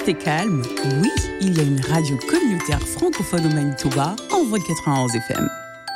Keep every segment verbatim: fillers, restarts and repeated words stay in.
triste et calme, oui, il y a une radio communautaire francophone au Manitoba, Envol quatre-vingt-onze F M.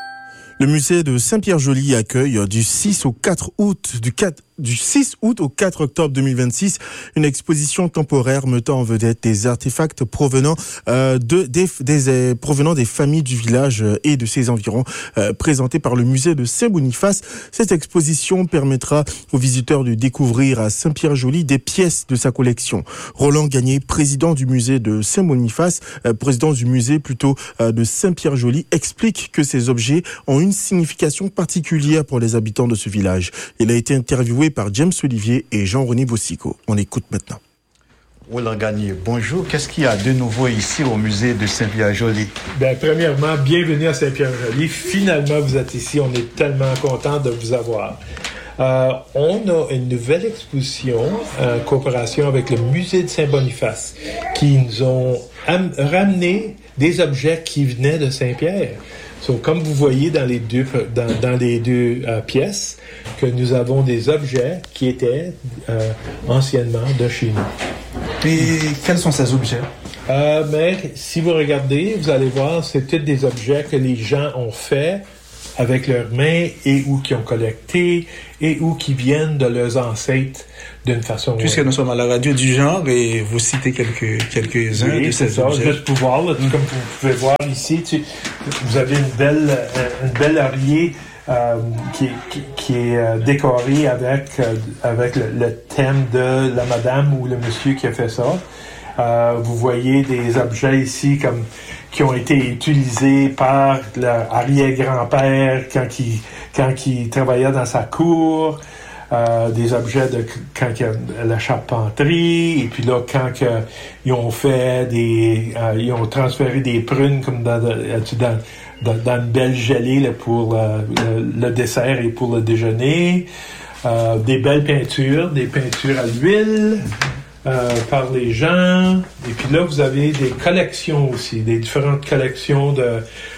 Le musée de Saint-Pierre-Joli accueille du six au quatre août, du quatre du six août au quatre octobre deux mille vingt-six, une exposition temporaire mettant en vedette des artefacts provenant euh, de des, des euh, provenant des familles du village et de ses environs, euh, présentée par le musée de Saint-Boniface. Cette exposition permettra aux visiteurs de découvrir à Saint-Pierre-Joli des pièces de sa collection. Roland Gagné, président du musée de Saint-Boniface, euh, président du musée plutôt euh, de Saint-Pierre-Joli, explique que ces objets ont une signification particulière pour les habitants de ce village. Il a été interviewé par James Olivier et Jean-René Bossico. On écoute maintenant. Roland Gagné, bonjour. Qu'est-ce qu'il y a de nouveau ici au musée de Saint-Pierre-Joli? Bien, premièrement, bienvenue à Saint-Pierre-Joli. Finalement, vous êtes ici. On est tellement content de vous avoir. Euh, on a une nouvelle exposition en coopération avec le musée de Saint-Boniface qui nous ont am- ramené des objets qui venaient de Saint-Pierre. So, comme vous voyez dans les deux, dans, dans les deux euh, pièces, que nous avons des objets qui étaient euh, anciennement de chez nous. Et quels sont ces objets? Euh, mais si vous regardez, vous allez voir, c'est tous des objets que les gens ont faits avec leurs mains et ou qui ont collecté et ou qui viennent de leurs ancêtres d'une façon... Puisque nous sommes à la radio du genre et vous citez quelques, quelques-uns oui, de ces c'est objets. ça, juste pour voir, là, mm. Comme vous pouvez voir ici, tu, vous avez une belle, une belle oreiller euh, qui, qui, qui est euh, décorée avec, euh, avec le, le thème de la madame ou le monsieur qui a fait ça. Euh, vous voyez des objets ici comme qui ont été utilisés par l'arrière-grand-père quand il, quand il travaillait dans sa cour, euh, des objets de quand il y a la charpenterie, et puis là, quand que, ils ont fait des... Euh, ils ont transféré des prunes comme dans, dans, dans, dans une belle gelée là, pour euh, le, le dessert et pour le déjeuner. Euh, des belles peintures, des peintures à l'huile... Euh, par les gens. Et puis là, vous avez des collections aussi, des différentes collections de,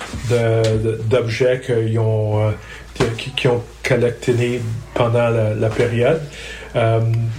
de, de, d'objets qu'ils ont, euh, qui, qui ont collectés pendant la, la période. Euh,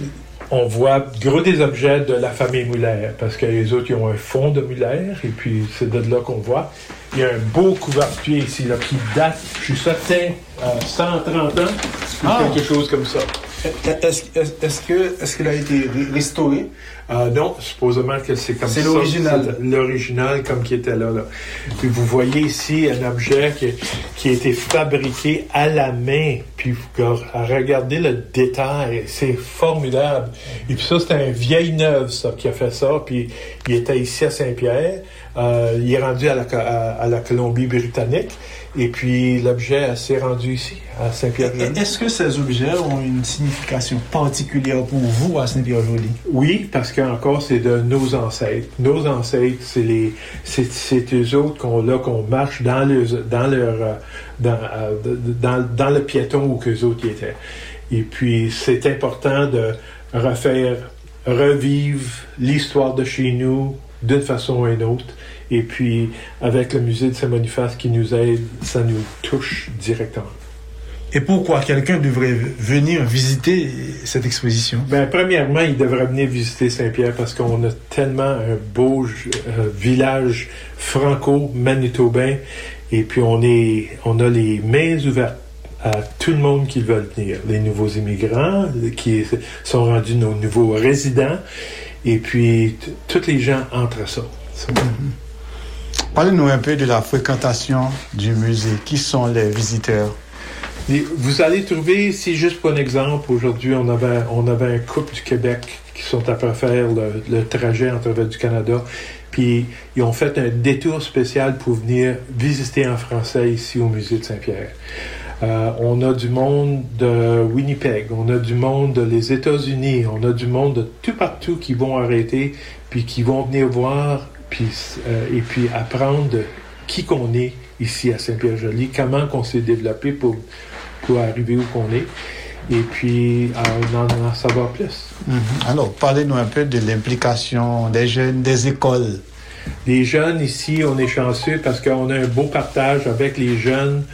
on voit gros des objets de la famille Muller, parce que les autres, ils ont un fond de Muller, et puis c'est de là qu'on voit. Il y a un beau couvercle ici, là, qui date, je suis certain, euh, cent trente ans, ou ah. quelque chose comme ça. Est-ce, est-ce, que, est-ce qu'il a été restauré? Euh, non, supposément que c'est comme c'est ça. L'original. C'est l'original comme qui était là, là. Puis vous voyez ici un objet qui, qui a été fabriqué à la main. Puis regardez le détail, c'est formidable. Et puis ça, c'était un vieil neuve, ça, qui a fait ça. Puis il était ici à Saint-Pierre. Euh, il est rendu à la, à, à la Colombie-Britannique. Et puis, l'objet s'est rendu ici, à Saint-Pierre-Joli. Est-ce que ces objets ont une signification particulière pour vous à Saint-Pierre-Joli? Oui, parce qu'encore, c'est de nos ancêtres. Nos ancêtres, c'est les, c'est, c'est eux autres qu'on, là, qu'on marche dans le, dans leur, dans, dans, dans le piéton où qu'eux autres y étaient. Et puis, c'est important de refaire, revivre l'histoire de chez nous d'une façon ou une autre. Et puis, avec le musée de Saint-Boniface qui nous aide, ça nous touche directement. Et pourquoi quelqu'un devrait venir visiter cette exposition? Bien, premièrement, il devrait venir visiter Saint-Pierre parce qu'on a tellement un beau euh, village franco-manitobain. Et puis, on, est, on a les mains ouvertes à tout le monde qui veut venir. Les nouveaux immigrants qui sont rendus nos nouveaux résidents. Et puis, t- tous les gens entrent à ça. ça. Mm-hmm. Parlez-nous un peu de la fréquentation du musée. Qui sont les visiteurs? Et vous allez trouver ici, juste pour un exemple, aujourd'hui, on avait, on avait un couple du Québec qui sont à faire le, le trajet en travers du Canada. Puis, ils ont fait un détour spécial pour venir visiter en français ici au musée de Saint-Pierre. Euh, on a du monde de Winnipeg, on a du monde des États-Unis, on a du monde de tout partout qui vont arrêter, puis qui vont venir voir, puis, euh, et puis apprendre de qui qu'on est ici à Saint-Pierre-Joli, comment qu'on s'est développé pour, pour arriver où qu'on est, et puis euh, en, en savoir plus. Mm-hmm. Alors, parlez-nous un peu de l'implication des jeunes, des écoles. Les jeunes ici, on est chanceux parce qu'on a un beau partage avec les jeunes.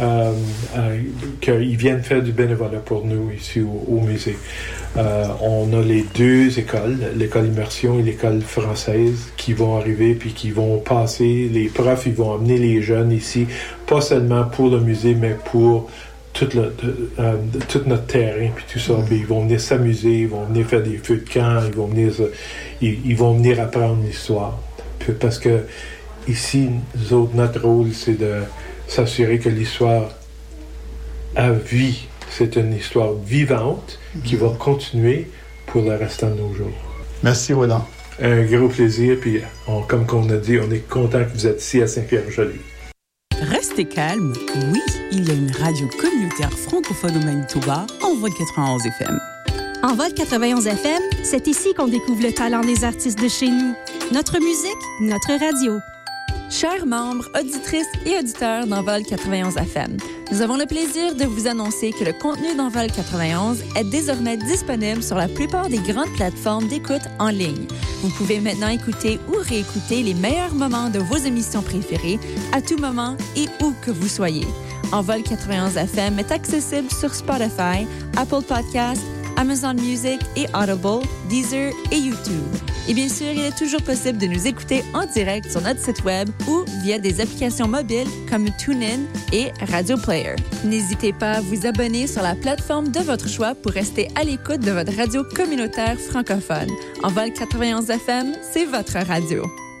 euh, euh, qu'ils viennent faire du bénévolat pour nous ici au, au musée. Euh, on a les deux écoles, l'école immersion et l'école française, qui vont arriver puis qui vont passer. Les profs, ils vont amener les jeunes ici, pas seulement pour le musée, mais pour tout, le, euh, tout notre terrain puis tout ça. Puis ils vont venir s'amuser, ils vont venir faire des feux de camp, ils vont venir, ils, ils vont venir apprendre l'histoire. Puis parce que ici, nous autres, notre rôle, c'est de s'assurer que l'histoire a vie. C'est une histoire vivante qui va continuer pour le restant de nos jours. Merci, Roland. Un gros plaisir, puis on, comme on a dit, on est content que vous êtes ici à Saint-Pierre-Joly. Restez calme, oui, il y a une radio communautaire francophone au Manitoba, Envol quatre-vingt-onze F M. Envol quatre-vingt-onze F M, c'est ici qu'on découvre le talent des artistes de chez nous. Notre musique, notre radio. Chers membres, auditrices et auditeurs d'Envol quatre-vingt-onze F M, nous avons le plaisir de vous annoncer que le contenu d'Envol quatre-vingt-onze est désormais disponible sur la plupart des grandes plateformes d'écoute en ligne. Vous pouvez maintenant écouter ou réécouter les meilleurs moments de vos émissions préférées à tout moment et où que vous soyez. Envol quatre-vingt-onze F M est accessible sur Spotify, Apple Podcasts, Amazon Music et Audible, Deezer et YouTube. Et bien sûr, il est toujours possible de nous écouter en direct sur notre site web ou via des applications mobiles comme TuneIn et Radio Player. N'hésitez pas à vous abonner sur la plateforme de votre choix pour rester à l'écoute de votre radio communautaire francophone. Envol quatre-vingt-onze F M, c'est votre radio.